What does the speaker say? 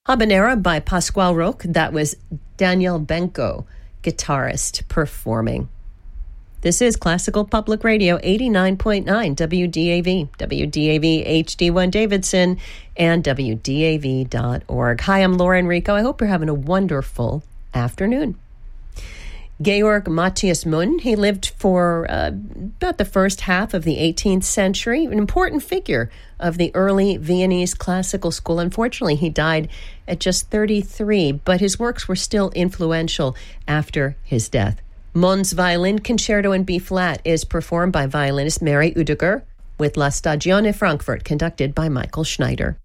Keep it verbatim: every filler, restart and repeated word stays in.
Habanera by Pascual Roque. That was Daniel Benko, guitarist, performing. This is Classical Public Radio, eighty-nine point nine W D A V, W D A V H D one Davidson, and W D A V dot org. Hi, I'm Laura Enrico. I hope you're having a wonderful afternoon. Georg Matthias Munn, he lived for uh, about the first half of the eighteenth century, an important figure of the early Viennese classical school. Unfortunately, he died at just thirty-three, but his works were still influential after his death. Munn's Violin Concerto in B-flat is performed by violinist Mary Udiger with La Stagione Frankfurt, conducted by Michael Schneider.